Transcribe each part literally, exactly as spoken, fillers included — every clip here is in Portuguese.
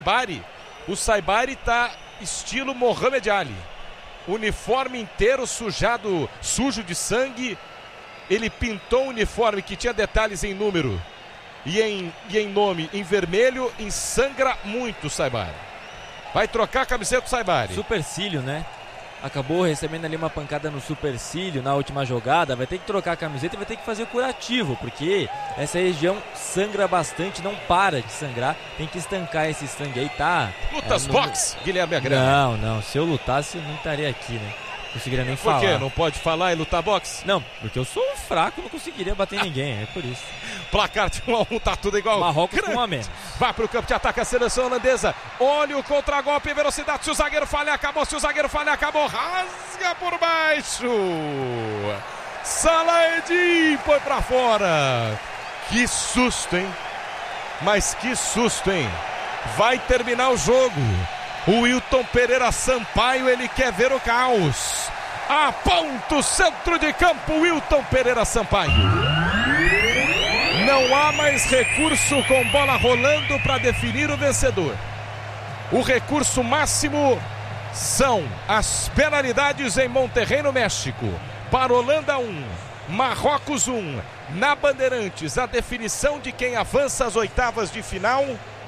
Saibari, o Saibari tá estilo Mohamed Ali, uniforme inteiro sujado, sujo de sangue. Ele pintou um uniforme que tinha detalhes em número e em, e em nome em vermelho, e sangra muito o Saibari. Vai trocar a camiseta do Saibari. Supercílio, né? Acabou recebendo ali uma pancada no supercílio na última jogada. Vai ter que trocar a camiseta e vai ter que fazer o curativo, porque essa região sangra bastante, não para de sangrar. Tem que estancar esse sangue aí, tá? Lutas é, no... box, Guilherme Agrana. Não, não. Se eu lutasse, eu não estaria aqui, né? Não conseguiria nem Por falar. Por quê? Não pode falar e lutar boxe? Não, porque eu sou fraco, não conseguiria bater em ninguém, é por isso. Placar de um a um, tá tudo igual. Marrocos com um a menos. Vai pro campo de ataque a seleção holandesa. Olha o contragolpe, velocidade. Se o zagueiro falha, acabou. Se o zagueiro falha, acabou. Rasga por baixo. Salah-Eddin foi pra fora. Que susto, hein? Mas que susto, hein? Vai terminar o jogo. O Wilton Pereira Sampaio, ele quer ver o caos. Aponta o centro de campo, Wilton Pereira Sampaio. Não há mais recurso com bola rolando para definir o vencedor. O recurso máximo são as penalidades em Monterrey, no México. Para Holanda um, Marrocos um. Na Bandeirantes, a definição de quem avança às oitavas de final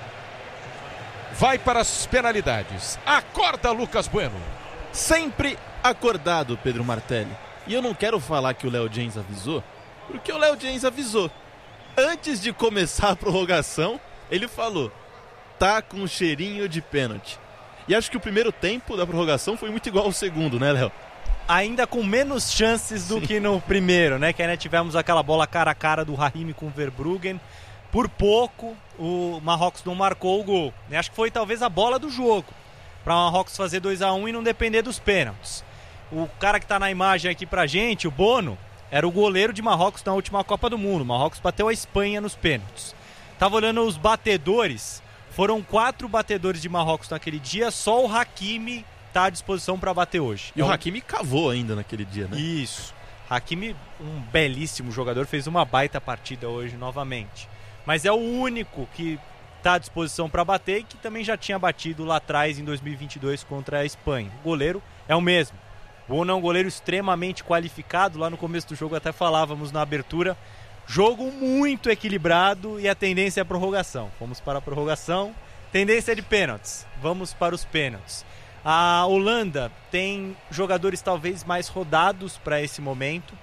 vai para as penalidades. Acorda, Lucas Bueno. Sempre acordado, Pedro Martelli. E eu não quero falar que o Léo James avisou, porque o Léo James avisou. Antes de começar a prorrogação, ele falou: tá com um cheirinho de pênalti. E acho que o primeiro tempo da prorrogação foi muito igual ao segundo, né, Léo? Ainda com menos chances do Sim. que no primeiro, né? Que ainda tivemos aquela bola cara a cara do Raheem com o Verbruggen. Por pouco, o Marrocos não marcou o gol. Acho que foi talvez a bola do jogo, para o Marrocos fazer dois a um e não depender dos pênaltis. O cara que está na imagem aqui pra gente, o Bono, era o goleiro de Marrocos na última Copa do Mundo. Marrocos bateu a Espanha nos pênaltis. Tava olhando os batedores, foram quatro batedores de Marrocos naquele dia, só o Hakimi está à disposição para bater hoje. E é o Hakimi cavou ainda naquele dia, né? Isso. Hakimi, um belíssimo jogador, fez uma baita partida hoje novamente. Mas é o único que está à disposição para bater e que também já tinha batido lá atrás em dois mil e vinte e dois contra a Espanha. O goleiro é o mesmo. Bono é um goleiro extremamente qualificado. Lá no começo do jogo até falávamos na abertura. Jogo muito equilibrado e a tendência é a prorrogação. Vamos para a prorrogação. Tendência de pênaltis. Vamos para os pênaltis. A Holanda tem jogadores talvez mais rodados para esse momento.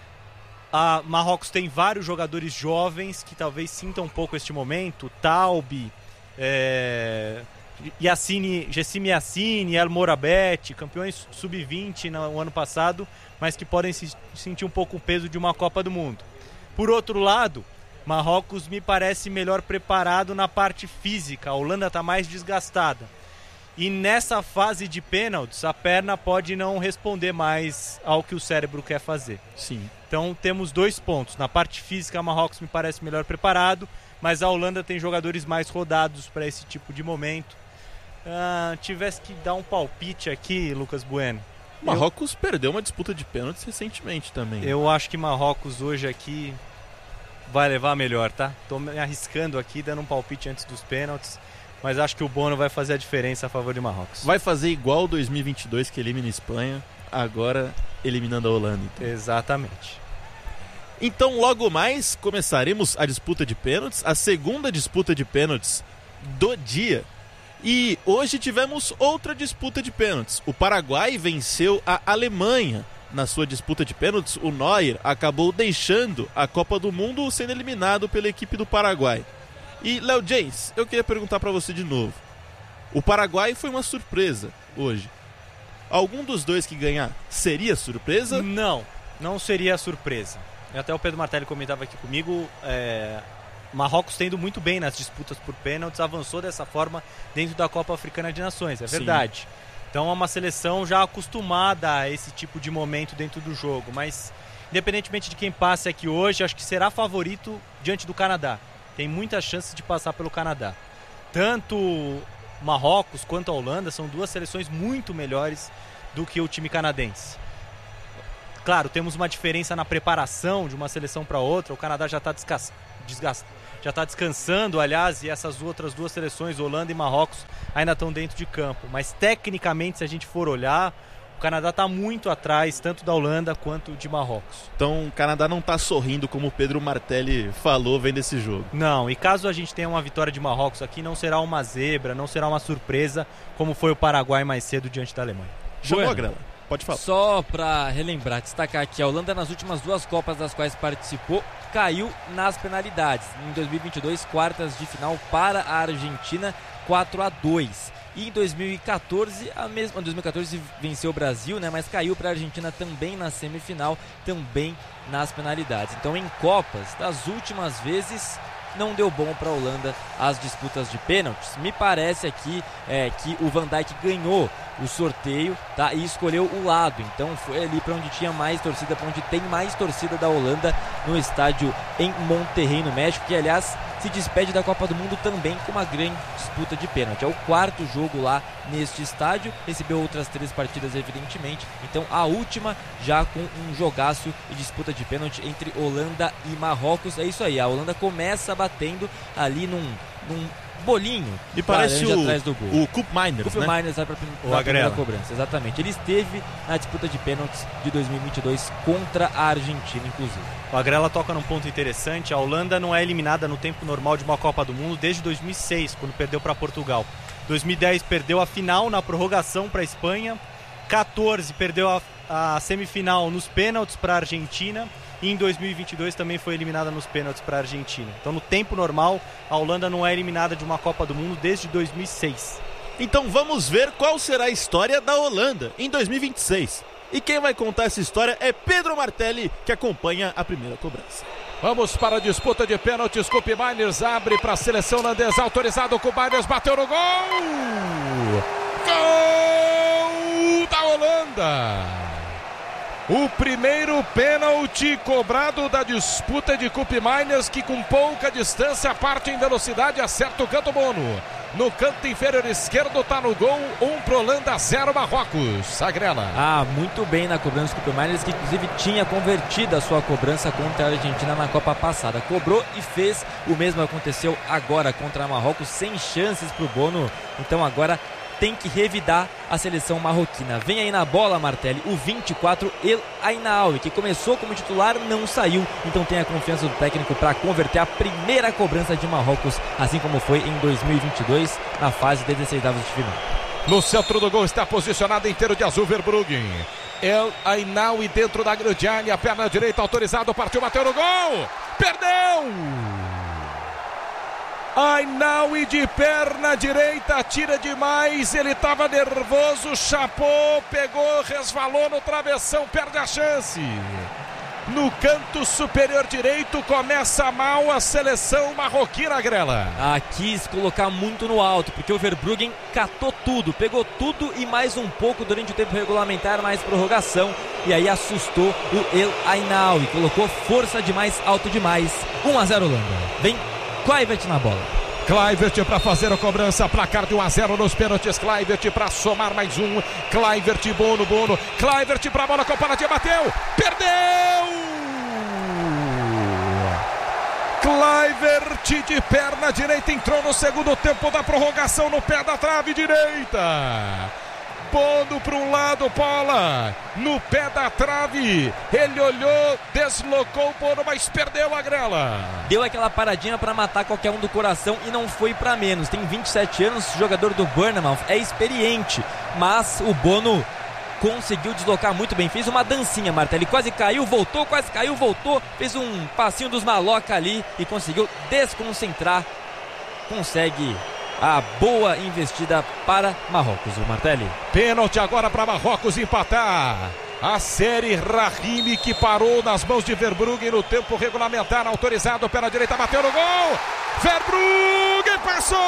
A Marrocos tem vários jogadores jovens que talvez sintam um pouco este momento. Taube, é, Yassine, Gessime Yassine, El Morabet, campeões sub vinte no ano passado, mas que podem se sentir um pouco o peso de uma Copa do Mundo. Por outro lado, Marrocos me parece melhor preparado na parte física. A Holanda está mais desgastada. E nessa fase de pênaltis, a perna pode não responder mais ao que o cérebro quer fazer. Sim. Então temos dois pontos. Na parte física, a Marrocos me parece melhor preparado, mas a Holanda tem jogadores mais rodados para esse tipo de momento. Ah, tivesse que dar um palpite aqui, Lucas Bueno. Marrocos eu... perdeu uma disputa de pênaltis recentemente também. Eu acho que Marrocos hoje aqui vai levar melhor, tá? Tô me arriscando aqui, dando um palpite antes dos pênaltis. Mas acho que o Bono vai fazer a diferença a favor de Marrocos. Vai fazer igual dois mil e vinte e dois, que elimina a Espanha, agora eliminando a Holanda. Então. Exatamente. Então logo mais começaremos a disputa de pênaltis, a segunda disputa de pênaltis do dia. E hoje tivemos outra disputa de pênaltis. O Paraguai venceu a Alemanha na sua disputa de pênaltis. O Neuer acabou deixando a Copa do Mundo sendo eliminado pela equipe do Paraguai. E, Léo James, eu queria perguntar para você de novo. O Paraguai foi uma surpresa hoje. Algum dos dois que ganhar seria surpresa? Não, não seria surpresa. Até o Pedro Martelli comentava aqui comigo, é... Marrocos tendo muito bem nas disputas por pênaltis, avançou dessa forma dentro da Copa Africana de Nações, é verdade. Sim. Então é uma seleção já acostumada a esse tipo de momento dentro do jogo, mas independentemente de quem passe aqui hoje, acho que será favorito diante do Canadá. Tem muitas chances de passar pelo Canadá. Tanto Marrocos quanto a Holanda são duas seleções muito melhores do que o time canadense. Claro, temos uma diferença na preparação de uma seleção para outra. O Canadá já está desgastado. já está descansando, aliás, e essas outras duas seleções, Holanda e Marrocos, ainda estão dentro de campo. Mas tecnicamente, se a gente for olhar, o Canadá está muito atrás, tanto da Holanda quanto de Marrocos. Então o Canadá não está sorrindo, como o Pedro Martelli falou vendo esse jogo. Não, e caso a gente tenha uma vitória de Marrocos aqui, não será uma zebra, não será uma surpresa, como foi o Paraguai mais cedo diante da Alemanha. Chamou Bueno, a Grela, pode falar. Só para relembrar, destacar que a Holanda nas últimas duas Copas das quais participou, caiu nas penalidades. Em dois mil e vinte e dois, quartas de final para a Argentina, quatro a dois. E em dois mil e quatorze, a mesma, em dois mil e quatorze venceu o Brasil, né, mas caiu para a Argentina também na semifinal, também nas penalidades. Então em Copas, das últimas vezes, não deu bom para a Holanda as disputas de pênaltis. Me parece aqui é, que o Van Dijk ganhou o sorteio, tá, e escolheu o lado. Então foi ali para onde tinha mais torcida, para onde tem mais torcida da Holanda, no estádio em Monterrey, no México, que aliás se despede da Copa do Mundo também com uma grande disputa de pênalti. É o quarto jogo lá neste estádio, recebeu outras três partidas evidentemente, então a última já com um jogaço e disputa de pênalti entre Holanda e Marrocos. É isso aí, a Holanda começa batendo ali num, num bolinho e parece o, atrás do gol. o Koop Miners, Koop né? Miners vai para a primeira cobrança, exatamente. Ele esteve na disputa de pênaltis de dois mil e vinte e dois contra a Argentina, inclusive. O Agrela toca num ponto interessante. A Holanda não é eliminada no tempo normal de uma Copa do Mundo desde dois mil e seis, quando perdeu para Portugal. dois mil e dez perdeu a final na prorrogação para a Espanha. quatorze perdeu a, a semifinal nos pênaltis para a Argentina. E em dois mil e vinte e dois também foi eliminada nos pênaltis para a Argentina. Então no tempo normal a Holanda não é eliminada de uma Copa do Mundo desde dois mil e seis. Então vamos ver qual será a história da Holanda em dois mil e vinte e seis. E quem vai contar essa história é Pedro Martelli, que acompanha a primeira cobrança. Vamos para a disputa de pênaltis. Koop Miners abre para a seleção holandesa. Autorizado, Koop Miners bateu no gol! Gol da Holanda! O primeiro pênalti cobrado da disputa de Koop Miners, que com pouca distância parte em velocidade, acerta o canto Bono. No canto inferior esquerdo está no gol, um pro Holanda, zero Marrocos. Sagrela. Ah, muito bem na cobrança do Koop Miners, que inclusive tinha convertido a sua cobrança contra a Argentina na Copa passada. Cobrou e fez, o mesmo aconteceu agora contra a Marrocos, sem chances pro Bono. Então agora tem que revidar a seleção marroquina. Vem aí na bola, Martelli, o vinte e quatro, El Ainaoui, que começou como titular, não saiu, então tem a confiança do técnico para converter a primeira cobrança de Marrocos, assim como foi em dois mil e vinte e dois, na fase de dezesseis avos de final. No centro do gol está posicionado inteiro de azul Verbruggen. El Ainaoui dentro da grande área, perna direita autorizado, partiu, bateu no gol, perdeu! Ainaoui de perna direita, tira demais, ele estava nervoso, chapou, pegou, resvalou no travessão, perde a chance. No canto superior direito começa mal a seleção marroquina, Grela. Ah, quis colocar muito no alto, porque o Verbruggen catou tudo, pegou tudo e mais um pouco durante o tempo regulamentar, mais prorrogação, e aí assustou o El Ainaoui, colocou força demais, alto demais. um a zero Holanda. Vem Kluivert na bola. Kluivert para fazer a cobrança, placar de um a zero nos pênaltis. Kluivert para somar mais um. Kluivert, Bono, Bono. Kluivert para a bola, comparativa, bateu, perdeu! Kluivert de perna direita entrou no segundo tempo da prorrogação no pé da trave direita. Bono para um lado, bola no pé da trave, ele olhou, deslocou o Bono, mas perdeu a Grela. Deu aquela paradinha para matar qualquer um do coração e não foi para menos. Tem vinte e sete anos, jogador do Bournemouth, é experiente, mas o Bono conseguiu deslocar muito bem, fez uma dancinha, Martelli, quase caiu, voltou, quase caiu, voltou, fez um passinho dos maloca ali e conseguiu desconcentrar, consegue a boa investida para Marrocos, o Martelli. Pênalti agora para Marrocos empatar. A série Rahimi, que parou nas mãos de Verbruggen no tempo regulamentar, autorizado pela direita, bateu no gol. Verbruggen passou.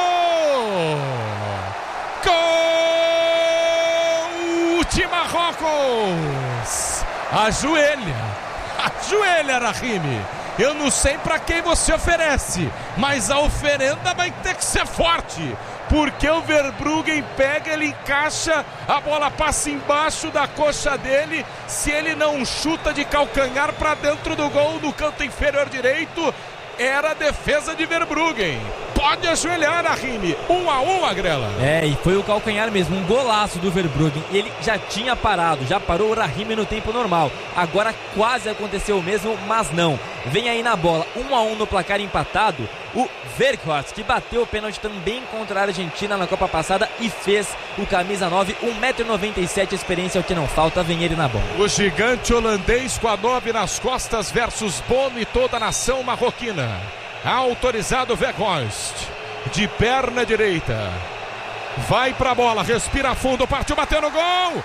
Gol de Marrocos. Ajoelha. Ajoelha, Rahimi. Eu não sei para quem você oferece, mas a oferenda vai ter que ser forte, porque o Verbruggen pega, ele encaixa, a bola passa embaixo da coxa dele, se ele não chuta de calcanhar para dentro do gol no canto inferior direito, era a defesa de Verbruggen. Pode ajoelhar, Rahimi. Um a um, Agrela. É, e foi o calcanhar mesmo, um golaço do Verbruggen. Ele já tinha parado, já parou o Rahimi no tempo normal. Agora quase aconteceu o mesmo, mas não. Vem aí na bola, um a um no placar empatado. O Weghorst, que bateu o pênalti também contra a Argentina na Copa passada e fez o camisa nove, um metro e noventa e sete, experiência é o que não falta, vem ele na bola. O gigante holandês com a nove nas costas versus Bono e toda a nação marroquina. Autorizado Weghorst, de perna direita, vai pra bola, respira fundo, partiu, bateu no gol,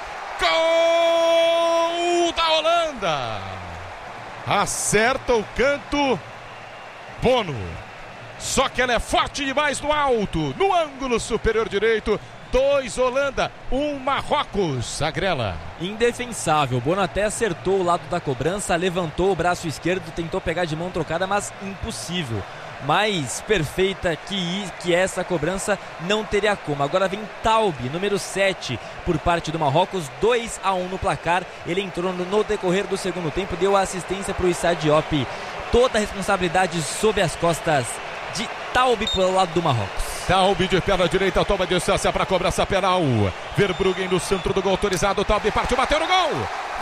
gol da Holanda, acerta o canto Bono, só que ela é forte demais no alto, no ângulo superior direito. Dois Holanda, um Marrocos, Agrela. Indefensável, Bono até acertou o lado da cobrança, levantou o braço esquerdo, tentou pegar de mão trocada, mas impossível. Mais perfeita que, que essa cobrança não teria como. Agora vem Taube, número sete, por parte do Marrocos, dois a um no placar. Ele entrou no, no decorrer do segundo tempo, deu a assistência para o Issa Diop. Toda a responsabilidade sob as costas de Taube pelo lado do Marrocos. Taube de perna direita, toma distância para cobrança penal. Verbruggen no centro do gol autorizado. Taube partiu, bateu no gol.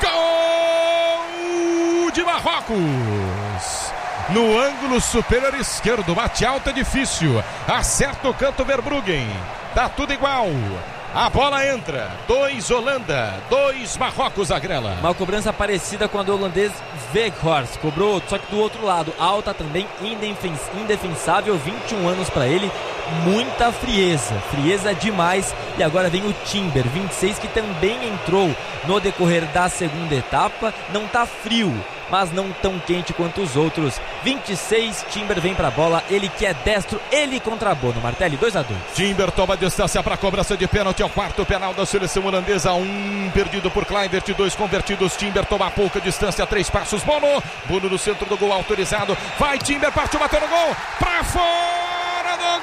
Gol de Marrocos. No ângulo superior esquerdo, bate alta, difícil. Acerta o canto Verbruggen. Tá tudo igual. A bola entra, dois Holanda, dois Marrocos, Agrela. Uma cobrança parecida com a do holandês Weghorst, cobrou, só que do outro lado, alta também, indefens, indefensável, vinte e um anos para ele, muita frieza, frieza demais. E agora vem o Timber, vinte e seis, que também entrou no decorrer da segunda etapa, não tá frio, mas não tão quente quanto os outros. vinte e seis, Timber vem pra bola, ele que é destro, ele contra Bono. Martelli, dois a dois. Timber toma distância para cobrança de pênalti, é o quarto penal da seleção holandesa. Um perdido por Kluivert, dois convertidos. Timber toma pouca distância, três passos. Bono, Bono no centro do gol autorizado. Vai Timber, partiu, bateu no gol, pra fora do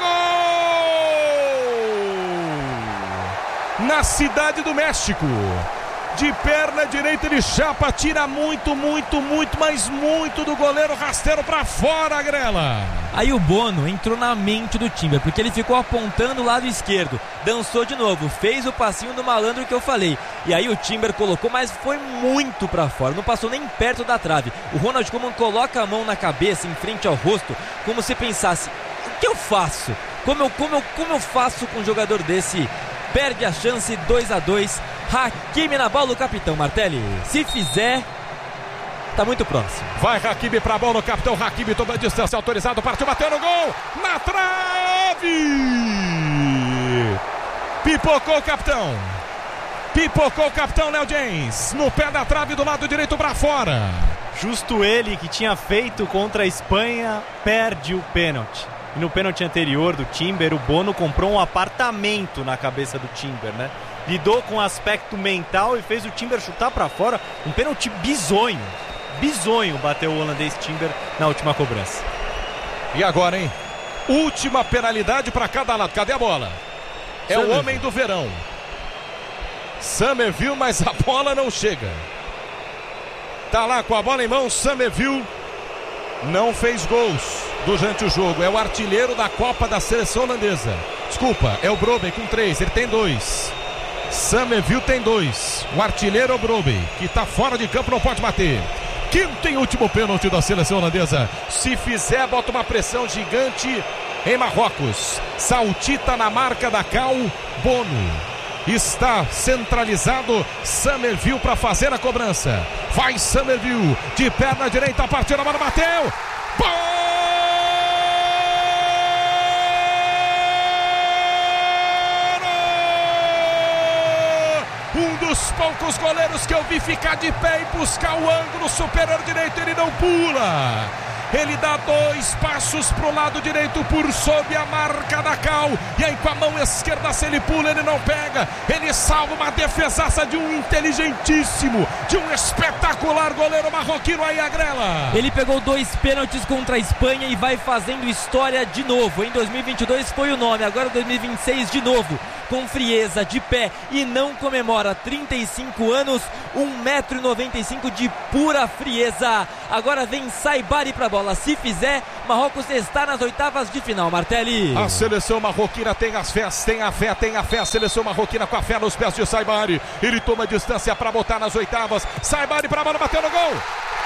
gol! Na Cidade do México. De perna direita ele chapa, tira muito, muito, muito, mas muito do goleiro, rasteiro pra fora, Agrela. Aí o Bono entrou na mente do Timber, porque ele ficou apontando o lado esquerdo, dançou de novo, fez o passinho do malandro que eu falei, e aí o Timber colocou, mas foi muito pra fora, não passou nem perto da trave. O Ronald Koeman coloca a mão na cabeça, em frente ao rosto, como se pensasse, o que eu faço? Como eu, como eu, como eu faço com um jogador desse? Perde a chance, dois a dois. Hakimi na bola, o capitão. Martelli, se fizer, tá muito próximo. Vai Hakimi pra bola, o capitão Hakimi toma distância, autorizado, partiu, bateu no gol, na trave! Pipocou o capitão. Pipocou o capitão Léo James, no pé da trave do lado direito pra fora. Justo ele, que tinha feito contra a Espanha, perde o pênalti. E no pênalti anterior do Timber, o Bono comprou um apartamento na cabeça do Timber, né? Lidou com o aspecto mental e fez o Timber chutar pra fora. Um pênalti bizonho. Bizonho bateu o holandês Timber na última cobrança. E agora, hein? Última penalidade pra cada lado. Cadê a bola? É o homem do verão. Summerville, mas a bola não chega. Tá lá com a bola em mão, Summerville não fez gols durante o jogo. É o artilheiro da Copa da seleção holandesa. Desculpa, é o Brobbey com três, ele tem dois. Summerville tem dois. O artilheiro é o Brobbey, que tá fora de campo, não pode bater. Quinto e último pênalti da seleção holandesa. Se fizer, bota uma pressão gigante em Marrocos. Saltita na marca da Cal. Bono está centralizado. Summerville para fazer a cobrança. Vai Summerville de perna direita, partiu a bola, bateu. Bono! Um dos poucos goleiros que eu vi ficar de pé e buscar o ângulo superior direito, ele não pula. Ele dá dois passos pro lado direito por sob a marca da Cal. E aí com a mão esquerda, se ele pula, ele não pega. Ele salva uma defesaça de um inteligentíssimo, de um espetacular goleiro marroquino aí, Agrela. Ele pegou dois pênaltis contra a Espanha e vai fazendo história de novo. Em dois mil e vinte e dois foi o nome, agora dois mil e vinte e seis de novo. com frieza, de pé e não comemora. Trinta e cinco anos, um metro e noventa e cinco de pura frieza. Agora vem Saibari pra bola. Se fizer, Marrocos está nas oitavas de final, Martelli. A seleção marroquina tem as fés, tem a fé, tem a fé. A seleção marroquina com a fé nos pés de Saibari. Ele toma distância para botar nas oitavas. Saibari pra bola, bateu no gol.